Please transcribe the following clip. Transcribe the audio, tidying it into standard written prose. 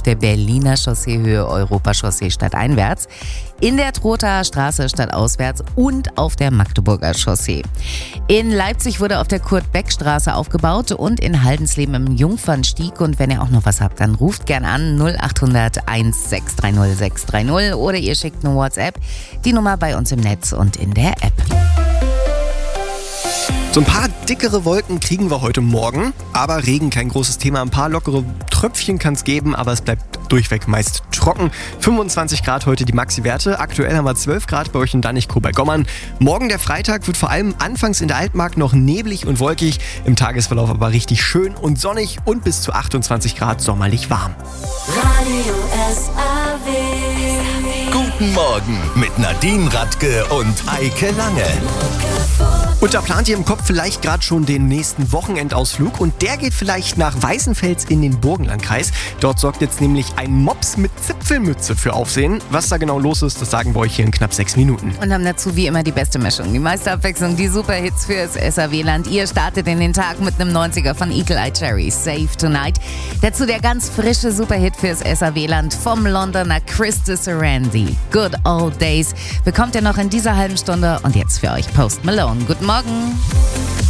auf der Berliner Chaussee Höhe Europachaussee stadteinwärts, in der Trothaer Straße stadtauswärts und auf der Magdeburger Chaussee. In Leipzig wurde auf der Kurt-Beck-Straße aufgebaut und in Haldensleben im Jungfernstieg. Und wenn ihr auch noch was habt, dann ruft gern an 0800 1630 630 oder ihr schickt eine WhatsApp. Die Nummer bei uns im Netz und in der App. So ein paar dickere Wolken kriegen wir heute Morgen, aber Regen kein großes Thema. Ein paar lockere Tröpfchen kann es geben, aber es bleibt durchweg meist trocken. 25 Grad heute die Maxi-Werte. Aktuell haben wir 12 Grad bei euch in Danichkow bei Gommern. Morgen der Freitag wird vor allem anfangs in der Altmark noch neblig und wolkig. Im Tagesverlauf aber richtig schön und sonnig und bis zu 28 Grad sommerlich warm. Radio SAW. Guten Morgen mit Nadine Radke und Eike Lange. Und da plant ihr im Kopf vielleicht gerade schon den nächsten Wochenendausflug und der geht vielleicht nach Weißenfels in den Burgenlandkreis. Dort sorgt jetzt nämlich ein Mops mit Zipfelmütze für Aufsehen. Was da genau los ist, das sagen wir euch hier in knapp 6 Minuten. Und haben dazu wie immer die beste Mischung, die meiste Abwechslung, die Superhits fürs SAW-Land. Ihr startet in den Tag mit einem 90er von Eagle Eye Cherry, Save Tonight. Dazu der ganz frische Superhit fürs SAW-Land vom Londoner Chris Sarandon. Good Old Days bekommt ihr noch in dieser halben Stunde. Und jetzt für euch Post Malone. Guten Morgen.